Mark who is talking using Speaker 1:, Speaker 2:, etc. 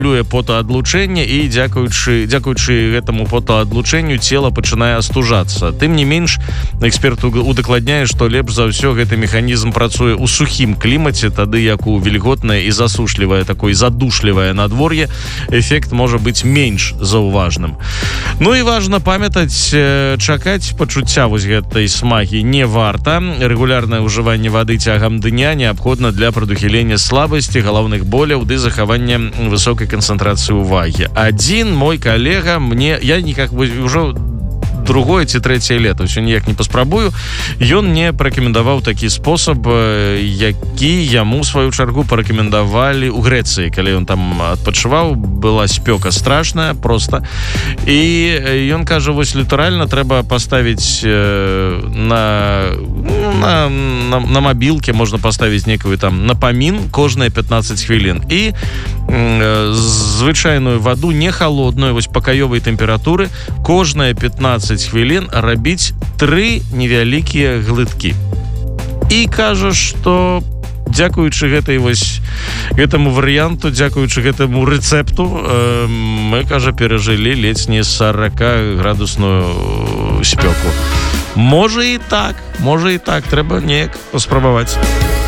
Speaker 1: потоодлучэнне, і дзякуючы гэтаму потоодлучэнню цела пачынае астужацца. Тым не менш, эксперт удакладняе, што лепш за ўсё гэты механізм працуе ў сухім клімаце, тады як у вільготнае і засушлівае, такое задушлівае надвор'е эфект можа быць менш заўважным. Ну і важна памятаць, чакаць пачуцця вось гэтай смагі не варта. Рэгулярнае ўжыванне вады цягам дня неабходна для прадухілення слабасці, галаўных боляў ды захавання высокай канцэнтрацыі ўвагі. Адзін мой калега я никак ўжо другое ці трэцяе лета, ўсё ніяк не паспрабую, ён мне парэкамендаваў такі спосаб, які яму, сваю чаргу, парэкамендавалі ў Грэцыі, калі ён там адпачываў, была спёка страшная просто, і ён кажа, вось літаральна трэба паставіць на мабілке, можна паставіць некую там напамін кожныя 15 хвілін, і звычайную ваду, не халодную, вось пакаёвай тэмпературы, кожныя 15 хвілін рабіць 3 невялікія глыткі. І кажа, што дзякуючы гэтаму варыянту, дзякуючы гэтаму рэцэпту, мы, кажа, перажылі ледзь не 40-градусную спёку. Можа і так, трэба неяк паспрабаваць.